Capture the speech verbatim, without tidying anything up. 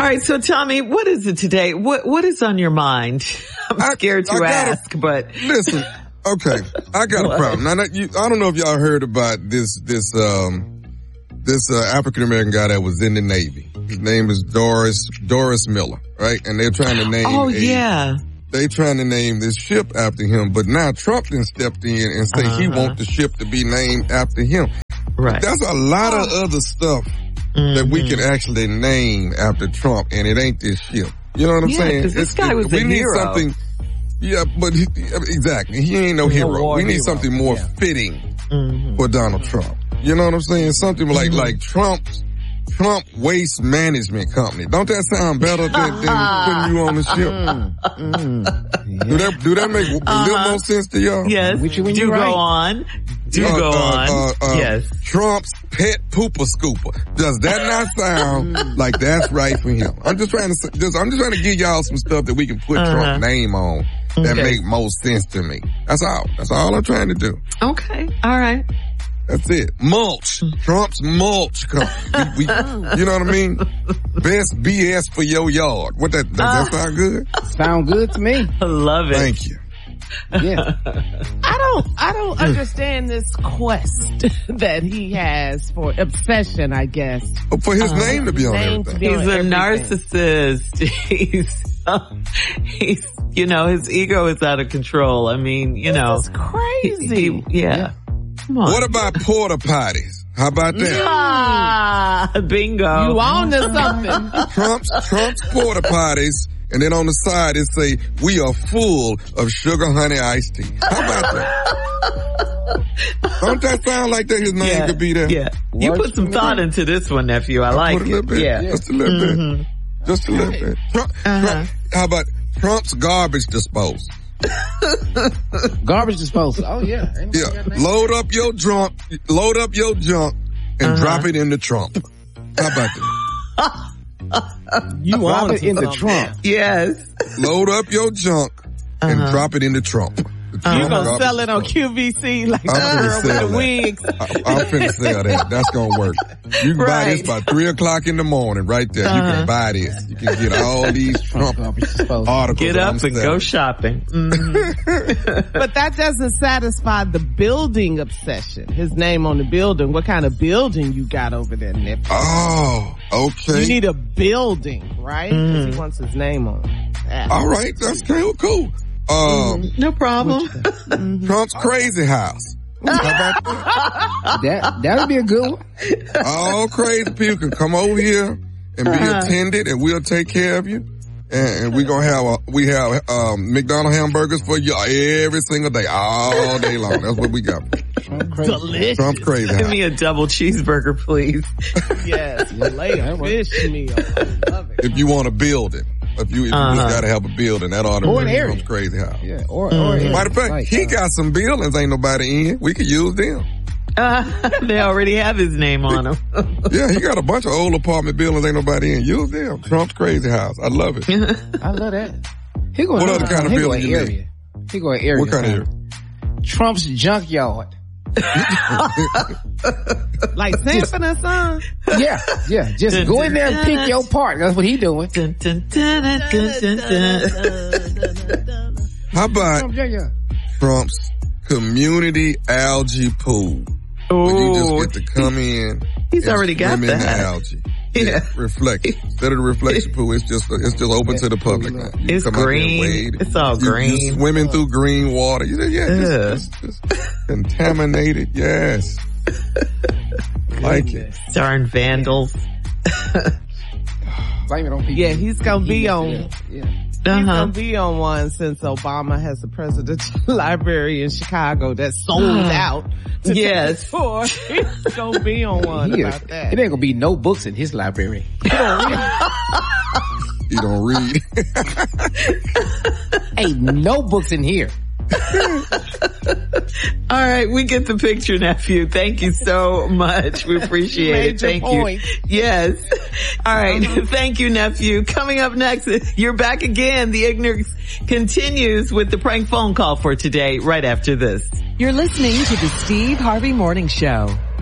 right, so Tommy, what is it today? What What is on your mind? I'm scared I, to I gotta, ask, but listen. Okay, I got a problem. Now, you, I don't know if y'all heard about this this um this uh, African American guy that was in the Navy. His name is Doris Doris Miller, right? And they're trying to name. Oh a, yeah. They trying to name this ship after him, but now Trump then stepped in and say uh-huh. he wants the ship to be named after him. Right. That's a lot of other stuff mm-hmm. that we can actually name after Trump, and it ain't this ship. You know what I'm yeah, saying? Because this guy was we a need hero. Something. Yeah, but he, exactly, he ain't no hero. war we need hero. something more yeah. fitting mm-hmm. for Donald Trump. You know what I'm saying? Something like mm-hmm. like Trump's Trump Waste Management Company. Don't that sound better than, than putting you on the ship? Mm, mm, do that do that make a uh-huh. little more sense to y'all? Yes. Which you when Do you go right. on. Do uh, go uh, on. Uh, uh, yes. Trump's pet pooper scooper. Does that not sound like that's right for him? I'm just trying to just I'm just trying to give y'all some stuff that we can put uh-huh. Trump's name on that okay. make most sense to me. That's all. That's all I'm trying to do. Okay. All right. That's it. Mulch. Trump's mulch company. We, we, you know what I mean? Best B S for your yard. What that, does that sound good? Sound good to me. I love it. Thank you. Yeah. I don't, I don't understand this quest that he has for obsession, I guess. For his uh, name to be on everything. He's a everything. narcissist. He's, uh, he's, you know, his ego is out of control. I mean, you this know. It's crazy. He, he, yeah. yeah. Come on. What about porta potties? How about that? Ah, bingo. You on to something. Trump's, Trump's porta potties. And then on the side it say, we are full of sugar honey iced tea. How about that? Don't that sound like that his name yeah, could be there? Yeah. You Works put some thought me. into this one, nephew. I, I like put a it. little bit. Yeah. Just a little mm-hmm. bit. Just a little bit. Trump, uh-huh. Trump, how about Trump's garbage disposal? Garbage disposal. Oh yeah. Yeah. Load up your junk, load up your junk and uh-huh. drop it in the Trump. How about that? You drop it in the trunk. Yes. Load up your junk and uh-huh. drop it in the Trump. Uh-huh. You gonna sell it on Q V C like I'm the girl with the wigs. I, I'm finna sell that. That's gonna work. You can right. buy this by three o'clock in the morning right there. Uh-huh. You can buy this. You can get all these Trump articles. Get up and go shopping. Mm-hmm. But that doesn't satisfy the building obsession. His name on the building. What kind of building you got over there, Nip? Oh, okay. You need a building, right? Because Mm. he wants his name on it. Yeah. All right. That's cool. Cool. Um, mm-hmm. No problem. Mm-hmm. Trump's crazy house. that that'll be a good one. All crazy people can come over here and be uh-huh. attended, and we'll take care of you. And, and we're gonna have a, we have um, McDonald's hamburgers for you every single day, all day long. That's what we got. Trump crazy. Delicious. Trump's crazy house. Give me a double cheeseburger, please. Yes, lay a fish meal. I love it. If you want a building. If you, if uh-huh. you just gotta have a building, that ought to or be an area. Trump's crazy house. Yeah, or, mm-hmm. or Matter of fact, like, he uh, got some buildings ain't nobody in. We could use them. Uh, they already have his name on them. Yeah, he got a bunch of old apartment buildings ain't nobody in. Use them. Trump's crazy house. I love it. I love that. He going what other kind of he building going you area. need? He going area. What kind of area? Trump's junkyard. Like Sanford and Son? Yeah, yeah. Just Dun, go dun, in there and dun, pick dun, your part. That's what he doing. Dun, dun, dun, dun, dun, dun, dun. How about Trump, yeah, yeah. Trump's community algae pool? Ooh. Where you just get to come in. He's already got swim in the that. algae. Yeah. Yeah, reflect. Instead of the reflection pool, it's just it's just open to the public now. You It's come out there and green. wade. It's all you, green. You're swimming through green water. You say, yeah, just, just, just contaminated. Yes. Like it. Darn vandals. Blame it on people. Yeah, he's gonna be on. Yeah, yeah. He's Uh-huh. gonna be on one since Obama has a presidential library in Chicago that's sold out. to Yes. For he's gonna be on one He about is- that. It ain't gonna be no books in his library. You don't read. Ain't no books in here. All right, we get the picture, nephew. Thank you so much. We appreciate it. Major Thank point. you. Yes. All right. Thank you, nephew. Coming up next, you're back again. The ignorance continues with the prank phone call for today, right after this. You're listening to the Steve Harvey Morning Show.